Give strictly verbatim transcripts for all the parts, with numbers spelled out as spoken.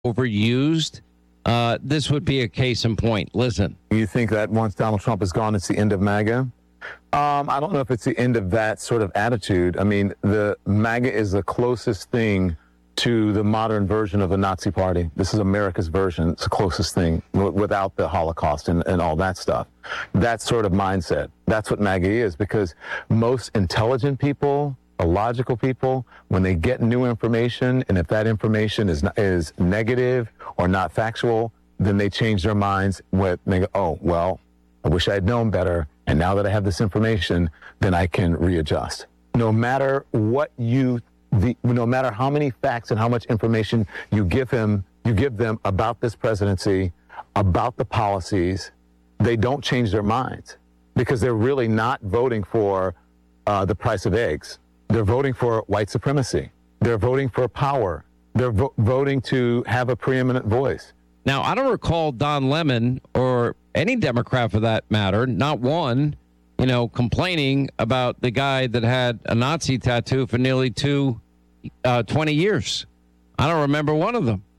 overused. Uh, this would be a case in point. Listen. You think that once Donald Trump is gone, it's the end of MAGA? Um, I don't know if it's the end of that sort of attitude. I mean, the MAGA is the closest thing to the modern version of a Nazi party. This is America's version. It's the closest thing w- without the Holocaust and, and all that stuff. That sort of mindset. That's what MAGA is, because most intelligent people, logical people, when they get new information, and if that information is not, is negative or not factual, then they change their minds with, they go, oh, well, I wish I had known better, and now that I have this information, then I can readjust. No matter what you, the, no matter how many facts and how much information you give him, you give them about this presidency, about the policies, they don't change their minds, because they're really not voting for uh, the price of eggs. They're voting for white supremacy. They're voting for power. They're vo- voting to have a preeminent voice. Now, I don't recall Don Lemon or any Democrat for that matter, not one, you know, complaining about the guy that had a Nazi tattoo for nearly two, uh, twenty years. I don't remember one of them.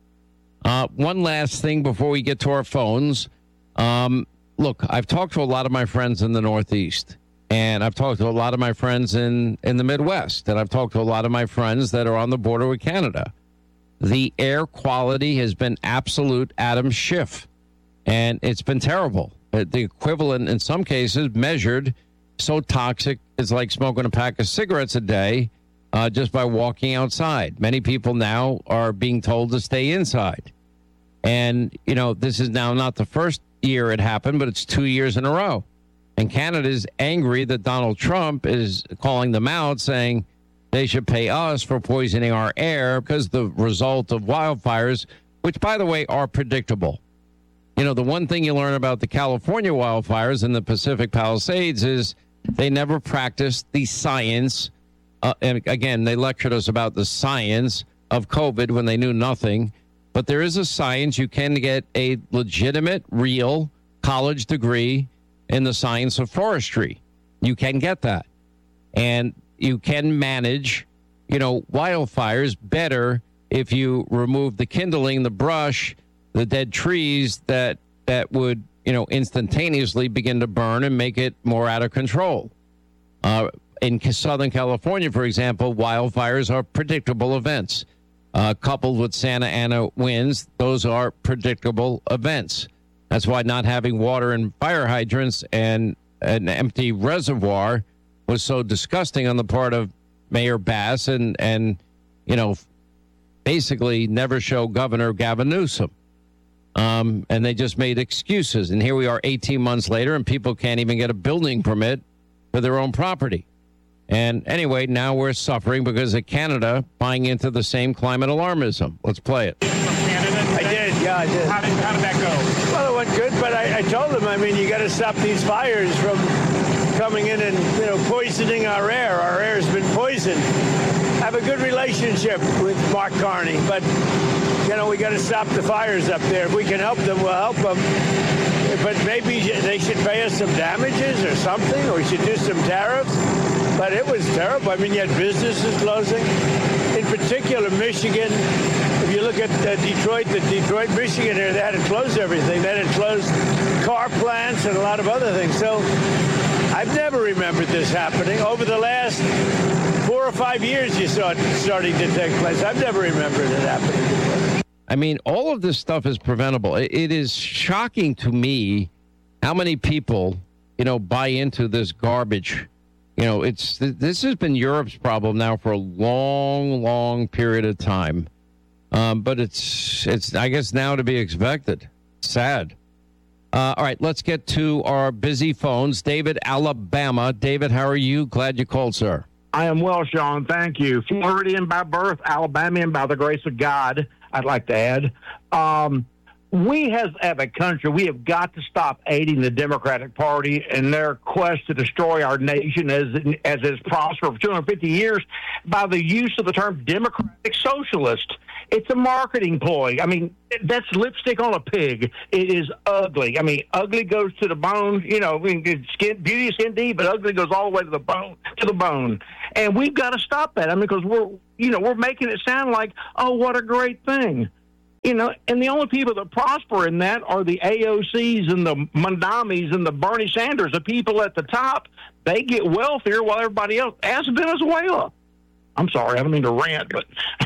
Uh, one last thing before we get to our phones. Um, look, I've talked to a lot of my friends in the Northeast. And I've talked to a lot of my friends in, in the Midwest, and I've talked to a lot of my friends that are on the border with Canada. The air quality has been absolute Adam Schiff, and it's been terrible. The equivalent, in some cases, measured so toxic, it's like smoking a pack of cigarettes a day uh, just by walking outside. Many people now are being told to stay inside. And, you know, this is now not the first year it happened, but it's two years in a row. And Canada's angry that Donald Trump is calling them out, saying they should pay us for poisoning our air because the result of wildfires, which, by the way, are predictable. You know, the one thing you learn about the California wildfires in the Pacific Palisades is they never practiced the science. Uh, and again, they lectured us about the science of COVID when they knew nothing. But there is a science. You can get a legitimate, real college degree in the science of forestry. You can get that. And you can manage, you know, wildfires better if you remove the kindling, the brush, the dead trees that that would, you know, instantaneously begin to burn and make it more out of control. Uh, in Southern California, for example, wildfires are predictable events. Uh, coupled with Santa Ana winds, those are predictable events. That's why not having water in fire hydrants and an empty reservoir was so disgusting on the part of Mayor Bass and, and you know, basically never show Governor Gavin Newsom. Um, and they just made excuses. And here we are eighteen months later, and people can't even get a building permit for their own property. And anyway, now we're suffering because of Canada buying into the same climate alarmism. Let's play it. I did, yeah, I did. How did, how did that go? Well, it went good, but I, I told them, I mean, you got to stop these fires from coming in and, you know, poisoning our air. Our air has been poisoned. I have a good relationship with Mark Carney, but, you know, we got to stop the fires up there. If we can help them, we'll help them. But maybe they should pay us some damages or something, or we should do some tariffs. But it was terrible. I mean, you had businesses closing. In particular, Michigan. If you look at uh, Detroit, the Detroit, Michigan area, they had to close everything. They had to close car plants and a lot of other things. So I've never remembered this happening. Over the last four or five years, you saw it starting to take place. I've never remembered it happening. I mean, all of this stuff is preventable. It, it is shocking to me how many people, you know, buy into this garbage. You know, it's this has been Europe's problem now for a long, long period of time. Um, but it's, it's I guess, now to be expected. Sad. Uh, all right, let's get to our busy phones. David, Alabama. David, how are you? Glad you called, sir. I am well, Sean. Thank you. Floridian by birth, Alabamian by the grace of God, I'd like to add. Um, we have, as a country, we have got to stop aiding the Democratic Party in their quest to destroy our nation as as it's prospered for two hundred fifty years by the use of the term democratic socialist. It's a marketing ploy. I mean, that's lipstick on a pig. It is ugly. I mean, ugly goes to the bone. You know, I mean, skin, beauty is skin deep, but ugly goes all the way to the bone. To the bone, and we've got to stop that. I mean, because we're, you know, we're making it sound like, oh, what a great thing. You know, and the only people that prosper in that are the A O Cs and the Mondamis and the Bernie Sanders, the people at the top. They get wealthier while everybody else, as Venezuela. I'm sorry, I don't mean to rant, but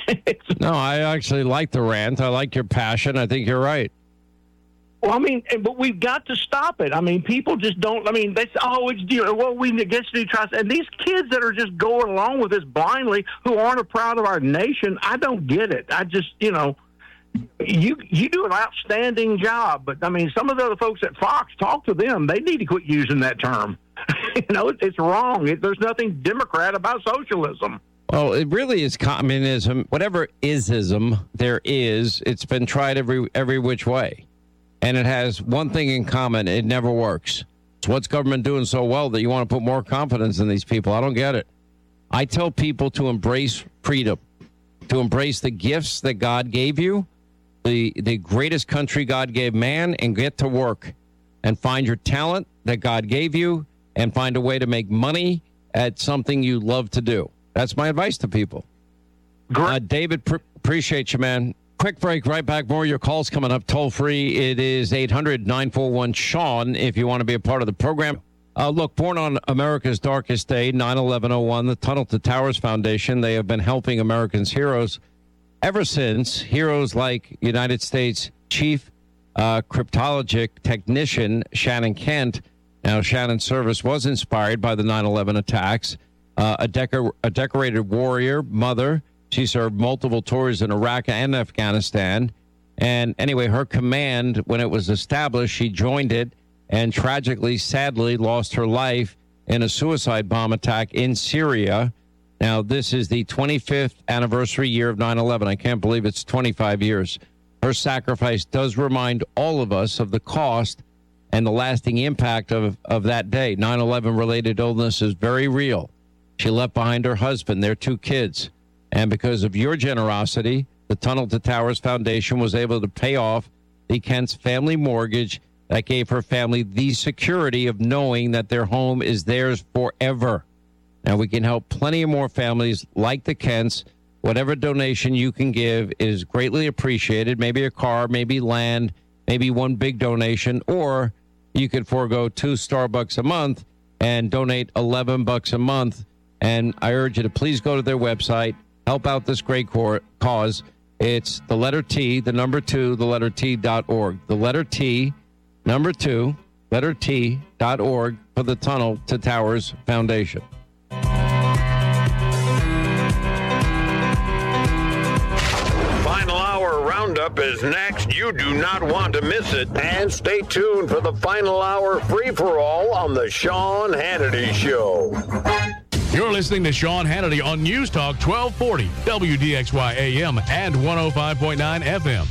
no, I actually like the rant. I like your passion. I think you're right. Well, I mean, but we've got to stop it. I mean, people just don't. I mean, that's oh, it's you know, well, we against new trust, and these kids that are just going along with this blindly, who aren't proud of our nation. I don't get it. I just, you know, you you do an outstanding job, but I mean, some of the other folks at Fox, talk to them. They need to quit using that term. you know, it, it's wrong. It, there's nothing Democrat about socialism. Well, it really is communism. Whatever isism there is, it's been tried every every which way. And it has one thing in common. It never works. It's what's government doing so well that you want to put more confidence in these people? I don't get it. I tell people to embrace freedom, to embrace the gifts that God gave you, the, the greatest country God gave man, and get to work and find your talent that God gave you and find a way to make money at something you love to do. That's my advice to people. Uh, David, pr- appreciate you, man. Quick break, right back. More of your calls coming up toll free. It is eight hundred nine four one Sean if you want to be a part of the program. Uh, look, born on America's darkest day, nine eleven oh one, the Tunnel to Towers Foundation, they have been helping Americans' heroes ever since. Heroes like United States Chief uh, Cryptologic Technician Shannon Kent. Now, Shannon's service was inspired by the nine eleven attacks. Uh, a, decor- a decorated warrior, mother. She served multiple tours in Iraq and Afghanistan. And anyway, her command, when it was established, she joined it and tragically, sadly, lost her life in a suicide bomb attack in Syria. Now, this is the twenty-fifth anniversary year of nine eleven. I can't believe it's twenty-five years. Her sacrifice does remind all of us of the cost and the lasting impact of, of that day. nine eleven-related illness is very real. She left behind her husband, their two kids. And because of your generosity, the Tunnel to Towers Foundation was able to pay off the Kent's family mortgage that gave her family the security of knowing that their home is theirs forever. Now, we can help plenty of more families like the Kents. Whatever donation you can give is greatly appreciated. Maybe a car, maybe land, maybe one big donation, or you could forego two Starbucks a month and donate eleven bucks a month. And I urge you to please go to their website, help out this great cause. It's the letter T, the number two, the letter T dot org. The letter T, number two, letter T dot org for the Tunnel to Towers Foundation. Final Hour Roundup is next. You do not want to miss it. And stay tuned for the Final Hour free-for-all on the Sean Hannity Show. You're listening to Sean Hannity on News Talk twelve forty, W D X Y A M and one oh five point nine F M.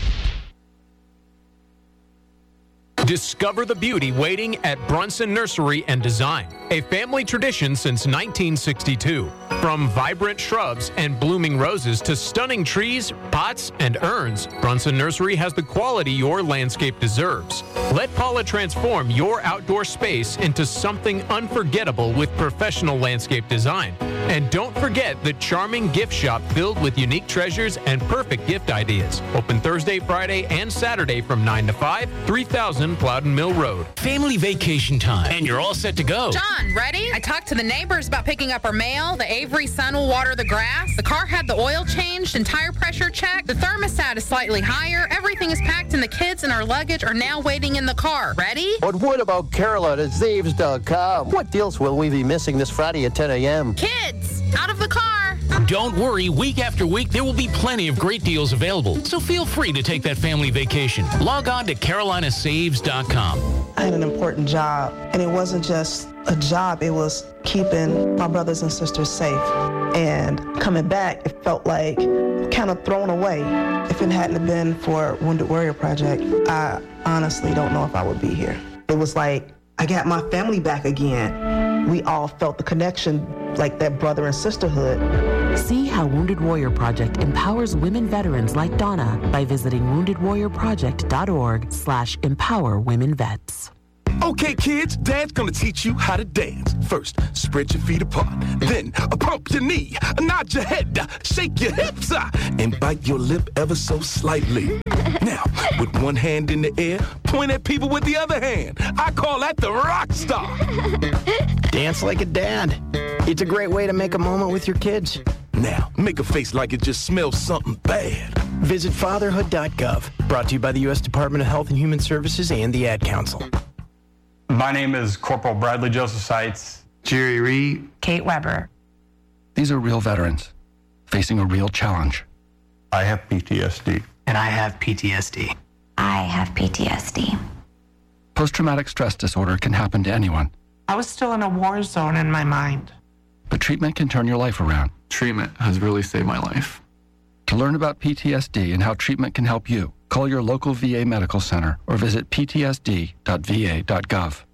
Discover the beauty waiting at Brunson Nursery and Design, a family tradition since nineteen sixty-two. From vibrant shrubs and blooming roses to stunning trees, pots, and urns, Brunson Nursery has the quality your landscape deserves. Let Paula transform your outdoor space into something unforgettable with professional landscape design. And don't forget the charming gift shop filled with unique treasures and perfect gift ideas. Open Thursday, Friday, and Saturday from nine to five, three thousand Plowden Mill Road. Family vacation time, and you're all set to go. John, ready? I talked to the neighbors about picking up our mail. The Avery son will water the grass. The car had the oil changed and tire pressure checked. The thermostat is slightly higher. Everything is packed, and the kids and our luggage are now waiting in the car. Ready? But what about Carolina at Zaves dot com? What deals will we be missing this Friday at ten a.m.? Kids, out of the car. Don't worry, week after week, there will be plenty of great deals available. So feel free to take that family vacation. Log on to Carolina Saves dot com. I had an important job, and it wasn't just a job, it was keeping my brothers and sisters safe. And coming back, it felt like kind of thrown away. If it hadn't been for Wounded Warrior Project, I honestly don't know if I would be here. It was like, I got my family back again. We all felt the connection, like that brother and sisterhood. See how Wounded Warrior Project empowers women veterans like Donna by visiting wounded warrior project dot org slash empower women vets. Okay, kids, Dad's gonna teach you how to dance. First, spread your feet apart. Then, uh, pump your knee, uh, nod your head, uh, shake your hips, uh, and bite your lip ever so slightly. Now, with one hand in the air, point at people with the other hand. I call that the rock star. Dance like a dad. It's a great way to make a moment with your kids. Now, make a face like it just smells something bad. Visit fatherhood dot gov. Brought to you by the U S Department of Health and Human Services and the Ad Council. My name is Corporal Bradley Joseph Seitz. Jerry Reed. Kate Weber. These are real veterans facing a real challenge. I have P T S D. And I have P T S D. I have P T S D. Post-traumatic stress disorder can happen to anyone. I was still in a war zone in my mind. But treatment can turn your life around. Treatment has really saved my life. To learn about P T S D and how treatment can help you, call your local V A medical center or visit p t s d dot v a dot gov.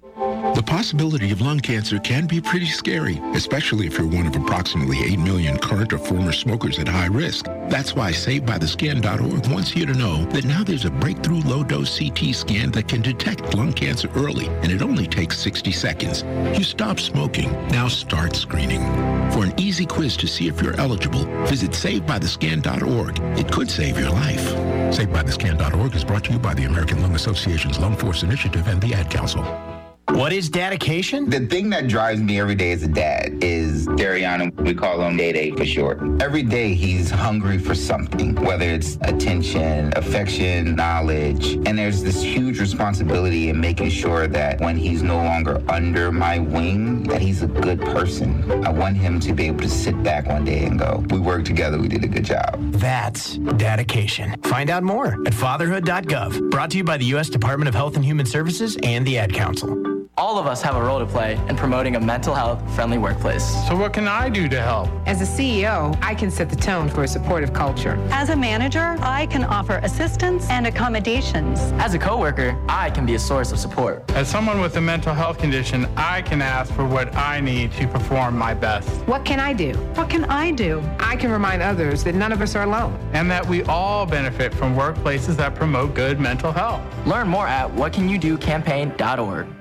The possibility of lung cancer can be pretty scary, especially if you're one of approximately eight million current or former smokers at high risk. That's why Saved By The Skin dot org wants you to know that now there's a breakthrough low-dose C T scan that can detect lung cancer early, and it only takes sixty seconds. You stop smoking, now start screening. For an easy quiz to see if you're eligible, visit Saved By The Skin dot org. It could save your life. Saved By The Skin dot org is brought to you by the American Lung Association's Lung Force Initiative and the Ad Council. What is dedication? The thing that drives me every day as a dad is Dariana. We call him Day Day for short. Every day he's hungry for something, whether it's attention, affection, knowledge. And there's this huge responsibility in making sure that when he's no longer under my wing, that he's a good person. I want him to be able to sit back one day and go, we worked together, we did a good job. That's dedication. Find out more at fatherhood dot gov. Brought to you by the U S Department of Health and Human Services and the Ad Council. All of us have a role to play in promoting a mental health friendly workplace. So what can I do to help? As a C E O, I can set the tone for a supportive culture. As a manager, I can offer assistance and accommodations. As a coworker, I can be a source of support. As someone with a mental health condition, I can ask for what I need to perform my best. What can I do? What can I do? I can remind others that none of us are alone. And that we all benefit from workplaces that promote good mental health. Learn more at what can you do campaign dot org.